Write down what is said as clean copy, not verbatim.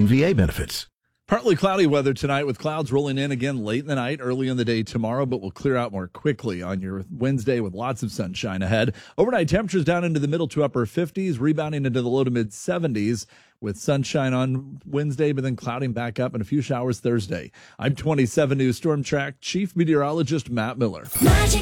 VA benefits. Partly cloudy weather tonight with clouds rolling in again late in the night, early in the day tomorrow, but will clear out more quickly on your Wednesday with lots of sunshine ahead. Overnight temperatures down into the middle to upper 50s, rebounding into the low to mid 70s with sunshine on Wednesday, but then clouding back up and a few showers Thursday. I'm 27 News Storm Track Chief Meteorologist Matt Miller. Magic